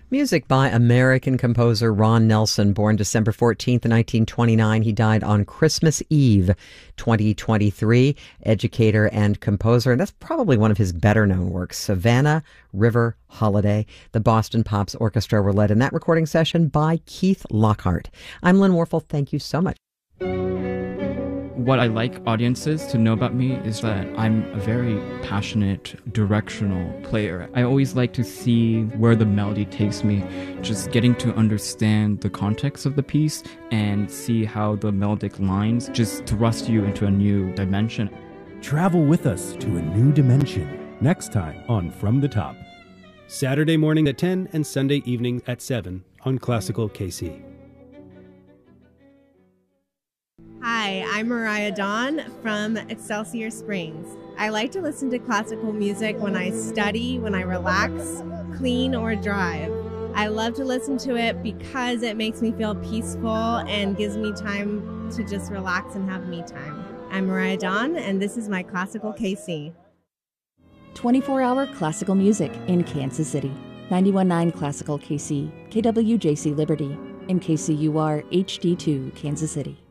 Music by American composer Ron Nelson, born December 14th, 1929. He died on Christmas Eve, 2023. Educator and composer, and that's probably one of his better-known works, Savannah River Holiday. The Boston Pops Orchestra were led in that recording session by Keith Lockhart. I'm Lynn Warfel. Thank you so much. What I like audiences to know about me is that I'm a very passionate, directional player. I always like to see where the melody takes me, just getting to understand the context of the piece and see how the melodic lines just thrust you into a new dimension. Travel with us to a new dimension next time on From the Top. Saturday morning at 10 and Sunday evening at 7 on Classical KC. Hi, I'm Mariah Dawn from Excelsior Springs. I like to listen to classical music when I study, when I relax, clean, or drive. I love to listen to it because it makes me feel peaceful and gives me time to just relax and have me time. I'm Mariah Dawn, and this is my Classical KC. 24-hour classical music in Kansas City. 91.9 Classical KC, KWJC Liberty, MKCUR HD2, Kansas City.